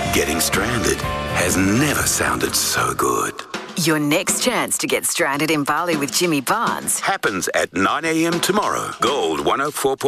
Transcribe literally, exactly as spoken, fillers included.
Getting stranded has never sounded so good. Your next chance to get stranded in Bali with Jimmy Barnes Happens at nine a.m. tomorrow. Gold one oh four point